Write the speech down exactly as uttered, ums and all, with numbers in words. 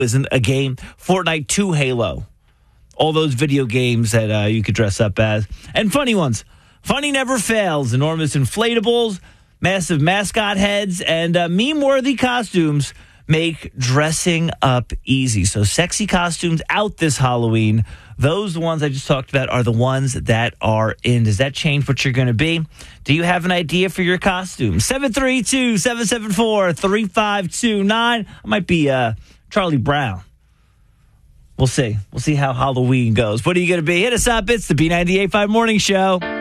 isn't a game. Fortnite two Halo. All those video games that uh, you could dress up as. And funny ones. Funny never fails. Enormous inflatables, massive mascot heads, and uh, meme-worthy costumes make dressing up easy. So sexy costumes out this Halloween. Those ones I just talked about are the ones that are in. Does that change what you're going to be? Do you have an idea for your costume? seven three two, seven seven four, three five two nine. I might be uh, Charlie Brown. We'll see. We'll see how Halloween goes. What are you going to be? Hit us up. It's the B ninety-eight point five Morning Show.